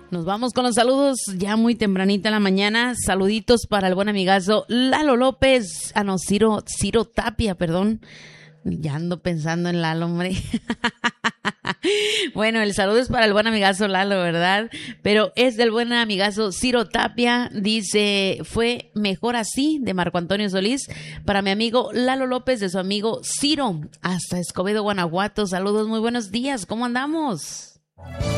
Nos vamos con los saludos ya muy tempranita en la mañana. Saluditos para el buen amigazo Lalo López. Ciro Tapia, perdón. Ya ando pensando en Lalo, hombre. Bueno, el saludo es para el buen amigazo Lalo, ¿verdad? Pero es del buen amigazo Ciro Tapia. Dice, fue mejor así, de Marco Antonio Solís. Para mi amigo Lalo López, de su amigo Ciro, hasta Escobedo, Guanajuato. Saludos, muy buenos días. ¿Cómo andamos?